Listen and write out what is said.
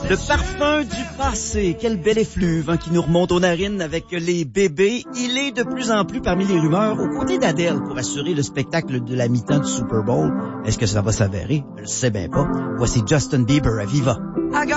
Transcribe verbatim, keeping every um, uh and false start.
Le parfum du passé, quel bel effluve hein, qui nous remonte aux narines avec les bébés. Il est de plus en plus parmi les rumeurs aux côtés d'Adèle pour assurer le spectacle de la mi-temps du Super Bowl. Est-ce que ça va s'avérer? Je le sais bien pas. Voici Justin Bieber à Viva.